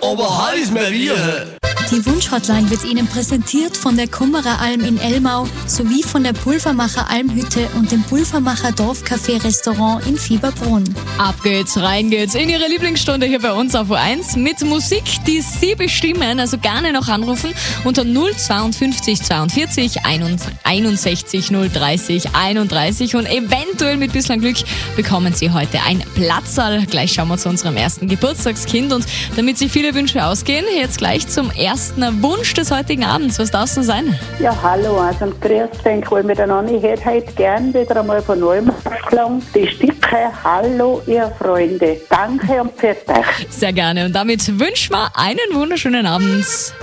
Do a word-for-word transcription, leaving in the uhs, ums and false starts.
aber heiß mehr wir. Die Wunschhotline wird Ihnen präsentiert von der Kummerer Alm in Elmau sowie von der Pulvermacher Almhütte und dem Pulvermacher Dorfcafé Restaurant in Fieberbrunn. Ab geht's, rein geht's in Ihre Lieblingsstunde hier bei uns auf U eins mit Musik, die Sie bestimmen. Also gerne noch anrufen unter null zweiundfünfzig zweiundvierzig einundsechzig null dreißig einunddreißig und eventuell mit bisschen Glück bekommen Sie heute ein Platzerl. Gleich schauen wir zu unserem ersten Geburtstagskind und damit sich viele Wünsche ausgehen, jetzt gleich zum ersten Wunsch des heutigen Abends. Was darf es denn sein? Ja, hallo, also und grüß dich, ich will mit der Anni heute, heute gern wieder einmal von neuem aufgelangt. Die Stücke Hallo, ihr Freunde. Danke und für euch. Sehr gerne und damit wünschen wir einen wunderschönen Abend.